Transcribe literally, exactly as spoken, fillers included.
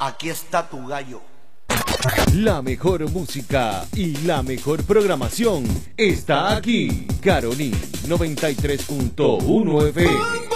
aquí está tu gallo. La mejor música y la mejor programación está aquí. Caroní noventa y tres punto uno F M.